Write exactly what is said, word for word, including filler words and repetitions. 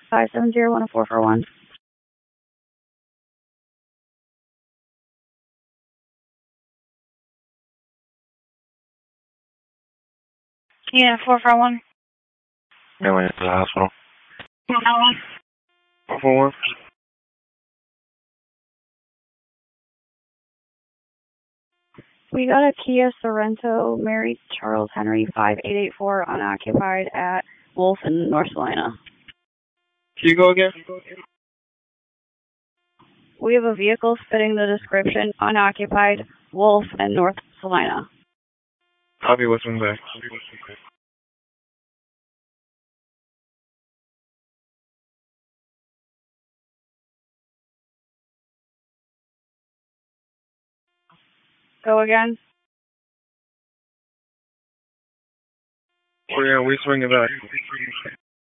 five seven zero one four four one. Yeah, four four one. Yeah, went to the hospital. four four one. four four one. We got a Kia Sorento, Mary Charles Henry five eight eight four unoccupied at Wolf in North Salina. Can you go again? We have a vehicle fitting the description, unoccupied, Wolf in North Salina. I'll be listening back. Go again? Oh yeah, we swinging back.